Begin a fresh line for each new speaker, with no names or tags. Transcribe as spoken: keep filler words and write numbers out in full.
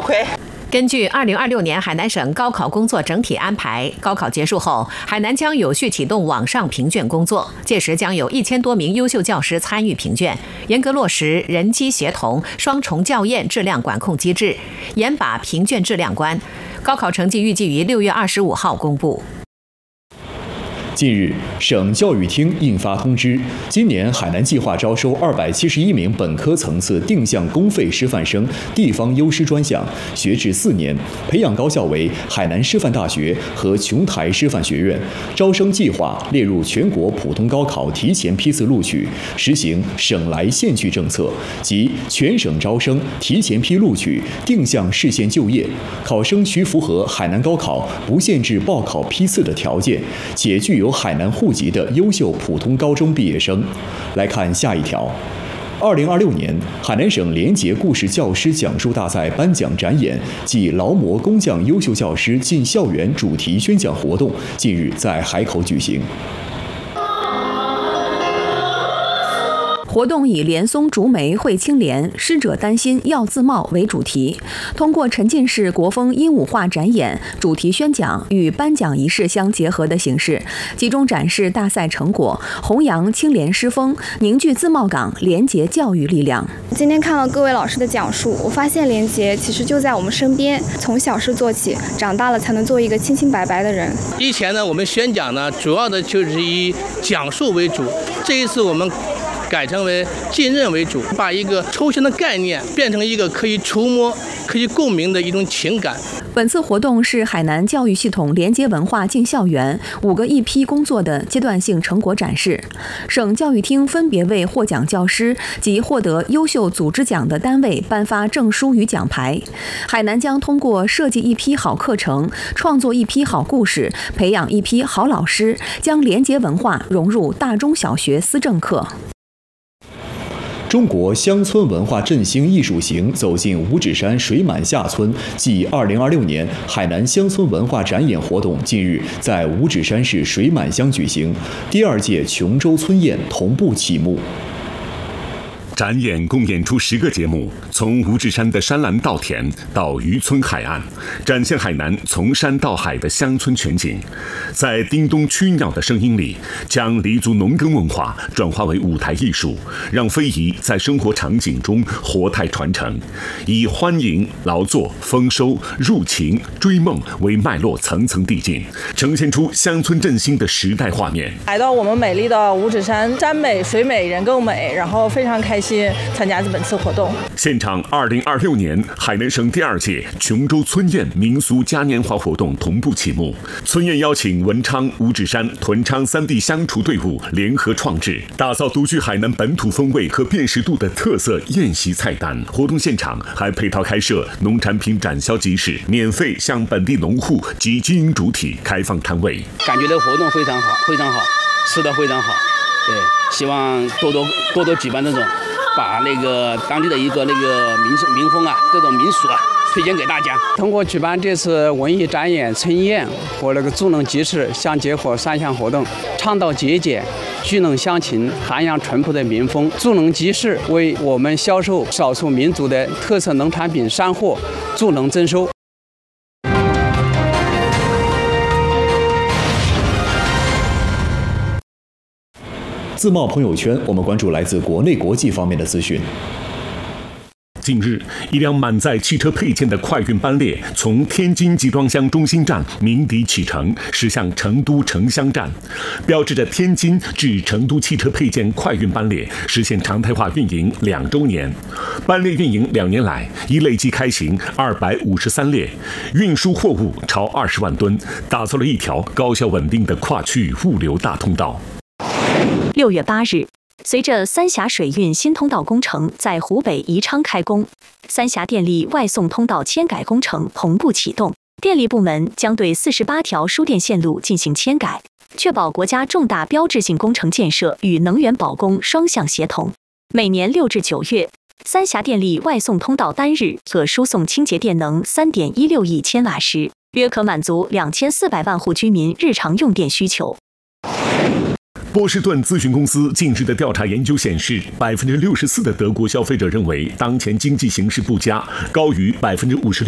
亏。
根据二零二六年海南省高考工作整体安排，高考结束后，海南将有序启动网上评卷工作，届时将有一千多名优秀教师参与评卷，严格落实人机协同、双重校验质量管控机制，严把评卷质量关。高考成绩预计于六月二十五号公布。
近日，省教育厅印发通知，今年海南计划招收二百七十一名本科层次定向公费师范生地方优师专项，学制四年，培养高校为海南师范大学和琼台师范学院。招生计划列入全国普通高考提前批次录取，实行省来县去政策，即全省招生提前批录取，定向市县就业。考生需符合海南高考不限制报考批次的条件，且具有海南户籍的优秀普通高中毕业生。来看下一条。二零二六年海南省廉洁故事教师讲述大赛颁奖展演暨劳模工匠优秀教师进校园主题宣讲活动近日在海口举行。
活动以莲松竹梅会青莲，师者丹心要自茂为主题，通过沉浸式国风鹦鹉画展演、主题宣讲与颁奖仪式相结合的形式，集中展示大赛成果，弘扬青莲师风，凝聚自茂岗廉洁教育力量。
今天看了各位老师的讲述，我发现廉洁其实就在我们身边，从小事做起，长大了才能做一个清清白白的人。
以前呢，我们宣讲呢，主要的就是以讲述为主，这一次我们改成为浸润为主，把一个抽象的概念变成一个可以触摸、可以共鸣的一种情感。
本次活动是海南教育系统廉洁文化进校园五个一批工作的阶段性成果展示。省教育厅分别为获奖教师及获得优秀组织奖的单位颁发证书与奖牌。海南将通过设计一批好课程，创作一批好故事，培养一批好老师，将廉洁文化融入大中小学思政课。
中国乡村文化振兴艺术行走进五指山水满下村暨二零二六年海南乡村文化展演活动近日在五指山市水满乡举行，第二届琼州村宴同步启幕。
展演共演出十个节目，从五指山的山岚稻田到渔村海岸，展现海南从山到海的乡村全景。在叮咚驱鸟的声音里，将黎族农耕文化转化为舞台艺术，让非遗在生活场景中活态传承。以欢迎、劳作、丰收、入情、追梦为脉络，层层递进，呈现出乡村振兴的时代画面。
来到我们美丽的五指山，山美水美人更美，然后非常开心参加本次活动。
现场二零二六年海南省第二届琼州村宴民俗嘉年华活动同步启幕。村宴邀请文昌、五指山、屯昌三地乡厨队伍联合创制，打造独具海南本土风味和辨识度的特色宴席菜单。活动现场还配套开设农产品展销集市，免费向本地农户及经营主体开放摊位。
感觉这个活动非常好，非常好，吃得非常好。对，希望多多多多举办这种。把那个当地的一个那个民民风啊，这种民俗啊，推荐给大家。
通过举办这次文艺展演、村宴和那个助农集市相结合三项活动，倡导节俭、聚农乡情、涵养淳朴的民风。助农集市为我们销售少数民族的特色农产品山货，助农增收。
自贸朋友圈，我们关注来自国内国际方面的资讯。
近日，一辆满载汽车配件的快运班列从天津集装箱中心站鸣笛启程，驶向成都城乡站，标志着天津至成都汽车配件快运班列实现常态化运营两周年。班列运营两年来，已累计开行二百五十三列，运输货物超二十万吨，打造了一条高效稳定的跨区域物流大通道。
六月八日，随着三峡水运新通道工程在湖北宜昌开工，三峡电力外送通道迁改工程同步启动。电力部门将对四十八条输电线路进行迁改，确保国家重大标志性工程建设与能源保供双向协同。每年六至九月，三峡电力外送通道单日可输送清洁电能 三点一六亿千瓦时，约可满足两千四百万户居民日常用电需求。
波士顿咨询公司近日的调查研究显示，百分之六十四的德国消费者认为当前经济形势不佳，高于百分之五十六。